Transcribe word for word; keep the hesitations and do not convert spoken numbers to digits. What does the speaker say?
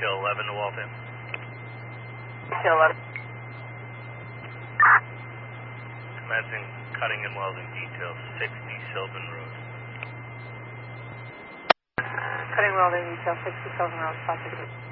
detail eleven to Waltham. Detail eleven. Commencing cutting and welding detail sixty Sylvan Road. Cutting welding detail sixty Sylvan Road, South Dakota.